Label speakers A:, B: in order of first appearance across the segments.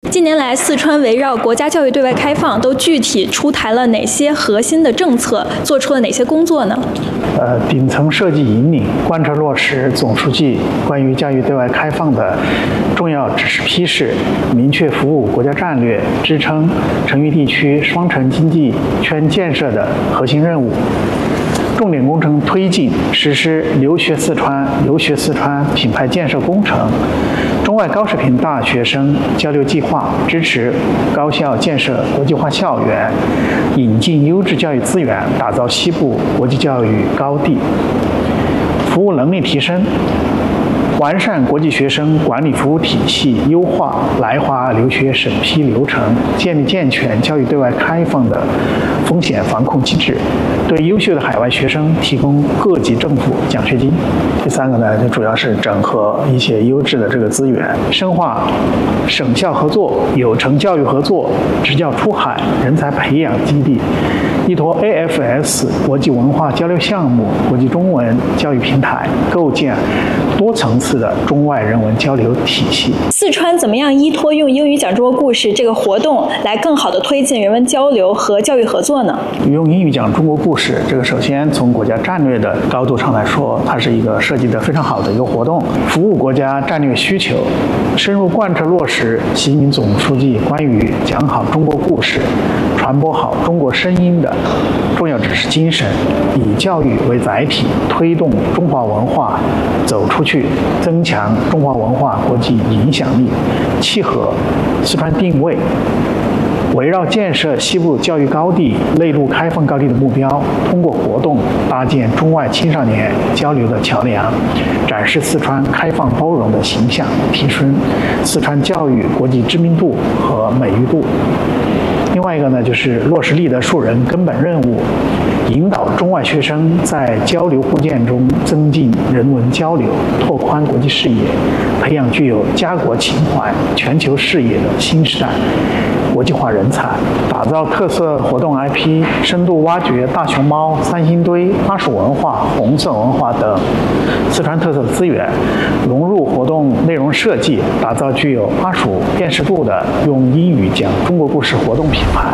A: 近年来，四川围绕国家教育对外开放，都具体出台了哪些核心的政策，做出了哪些工作呢？
B: 顶层设计引领、贯彻落实总书记关于教育对外开放的重要指示批示，明确服务国家战略、支撑成渝地区双城经济圈建设的核心任务。重点工程推进实施留学四川品牌建设工程、中外高水平大学生交流计划，支持高校建设国际化校园，引进优质教育资源，打造西部国际教育高地。服务能力提升，完善国际学生管理服务体系，优化来华留学审批流程，建立健全教育对外开放的风险防控机制，对优秀的海外学生提供各级政府奖学金。第三个呢，就主要是整合一些优质的这个资源，深化省校合作、有成教育合作、职教出海、人才培养基地，依托 AFS 国际文化交流项目、国际中文教育平台，构建多层次的中外人文交流体系。
A: 四川怎么样依托用英语讲中国故事这个活动，来更好地推进人文交流和教育合作呢？
B: 用英语讲中国故事，这个首先从国家战略的高度上来说，它是一个设计得非常好的一个活动，服务国家战略需求，深入贯彻落实习近平总书记关于讲好中国故事、传播好中国声音的重要指示精神，以教育为载体，推动中华文化走出去，增强中华文化国际影响力，契合四川定位，围绕建设西部教育高地、内陆开放高地的目标，通过活动搭建中外青少年交流的桥梁，展示四川开放包容的形象，提升四川教育国际知名度和美誉度。另外一个呢，就是落实立德树人根本任务，引导中外学生在交流互鉴中增进人文交流，拓宽国际视野，培养具有家国情怀、全球视野的新时代国际化人才，打造特色活动 IP， 深度挖掘大熊猫、三星堆、巴蜀文化、红色文化等四川特色资源，融入活动内容设计，打造具有巴蜀辨识度的用英语讲中国故事活动品牌。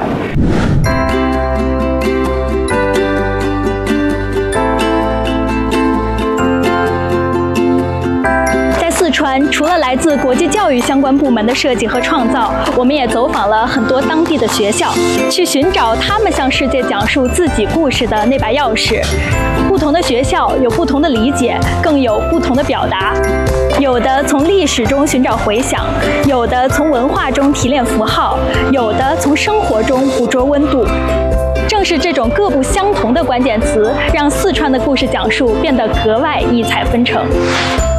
A: 四川除了来自国际教育相关部门的设计和创造，我们也走访了很多当地的学校，去寻找他们向世界讲述自己故事的那把钥匙。不同的学校有不同的理解，更有不同的表达。有的从历史中寻找回响，有的从文化中提炼符号，有的从生活中捕捉温度。正是这种各不相同的关键词，让四川的故事讲述变得格外异彩纷呈。